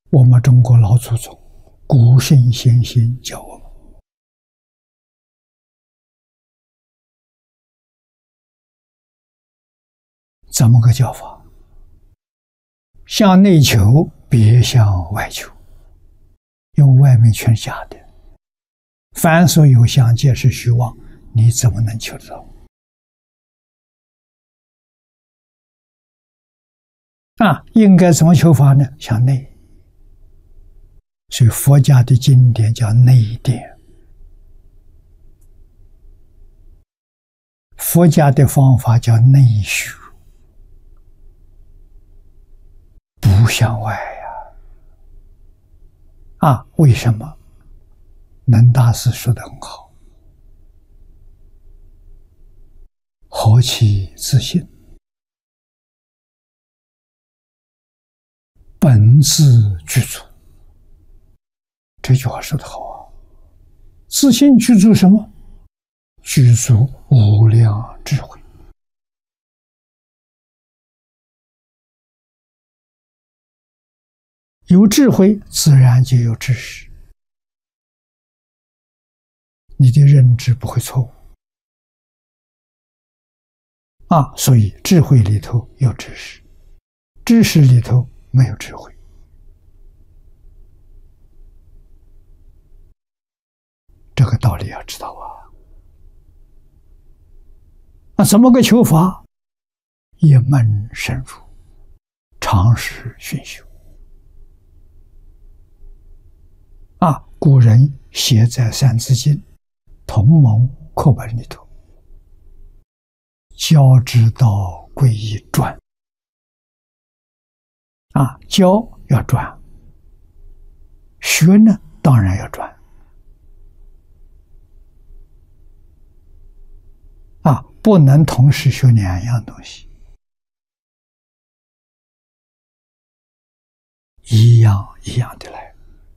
我们中国老祖宗古圣先贤教我们，怎么个教法？向内求，别向外求，因为外面全是假的，凡所有相，皆是虚妄，你怎么能求得到？应该怎么求法呢？向内。所以佛家的经典叫内典，佛家的方法叫内修，不向外呀。为什么？能大师说得很好，何其自信，本自具足。这句话说得好啊！自信具足什么？具足无量智慧。有智慧，自然就有知识，你的认知不会错误所以智慧里头有知识，知识里头没有智慧。这个道理要知道怎么个求法？一门深入，常识熏修古人写在《三字经·同盟课本》里头，教之道贵以专教要专，学呢当然要专不能同时学两样东西，一样一样的来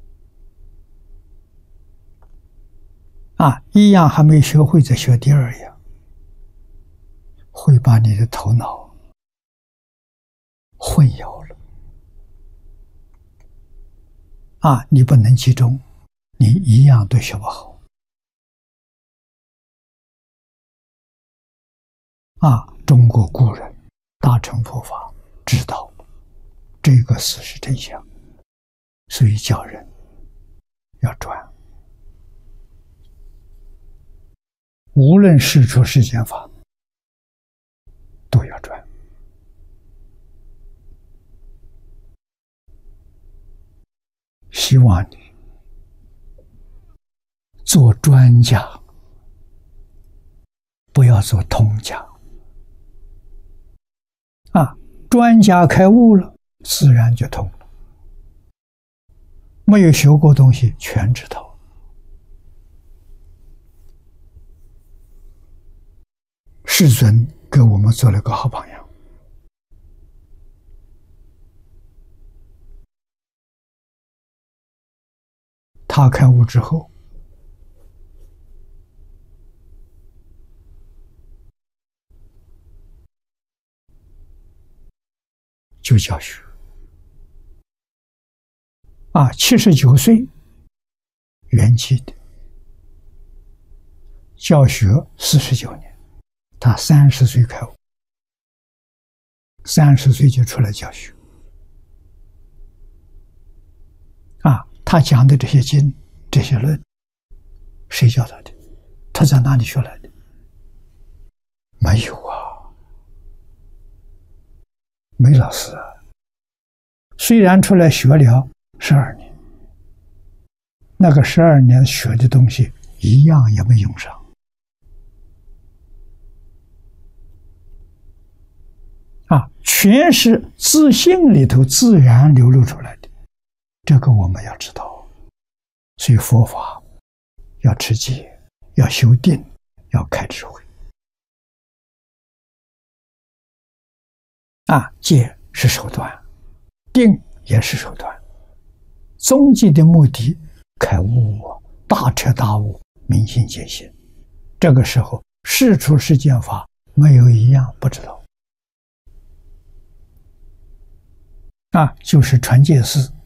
一样还没学会，再学第二样，会把你的头脑混淆了你不能集中，你一样都学不好中国古人大乘佛法知道这个事实真相，所以教人要专，无论事出世间法都要专。希望你做专家，不要做通家专家开悟了，自然就通了。没有学过东西，全知道。世尊给我们做了个好榜样，他开悟之后，就教学79岁圆寂的，教学49年，他30岁开悟，30岁就出来教学他讲的这些经这些论，谁教他的？他在哪里学来的？没有没老师虽然出来学了12年，那个12年学的东西一样也没用上全是自信里头自然流露出来的，这个我们要知道。所以佛法要持戒，要修定，要开智慧戒是手段，定也是手段，终极的目的开悟大彻大悟，明心见性。这个时候事出世间法没有一样不知道就是传戒士